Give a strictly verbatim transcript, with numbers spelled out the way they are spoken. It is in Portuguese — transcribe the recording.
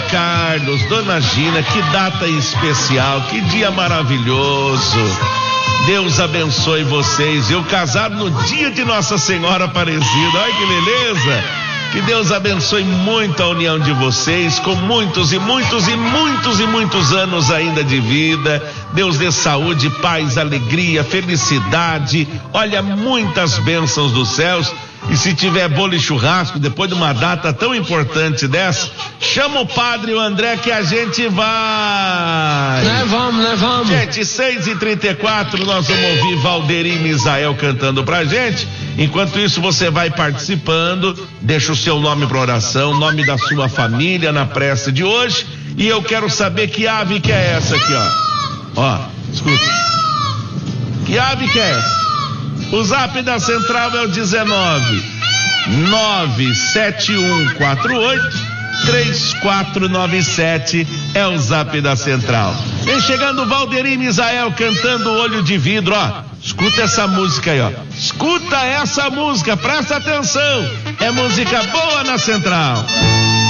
Carlos, Dona Gina, que data especial, que dia maravilhoso. Deus abençoe vocês. Eu casado no dia de Nossa Senhora Aparecida. Olha que beleza. Que Deus abençoe muito a união de vocês, com muitos e muitos e muitos e muitos anos ainda de vida. Deus dê saúde, paz, alegria, felicidade. Olha, muitas bênçãos dos céus. E se tiver bolo e churrasco, depois de uma data tão importante dessa, chama o padre e o André que a gente vai. Né, vamos, né, vamos. Gente, seis e trinta e quatro, nós vamos ouvir Valderim e Misael cantando pra gente. Enquanto isso, você vai participando, deixa o seu nome pra oração, nome da sua família na prece de hoje. E eu quero saber que ave que é essa aqui, ó. Ó, escuta. Que ave que é essa? O zap da central é o dezenove nove sete um quatro oito três quatro nove sete, é o zap da central. Vem chegando o Valderim e Misael cantando Olho de Vidro, ó. Escuta essa música aí, ó. Escuta essa música, presta atenção. É música boa na central.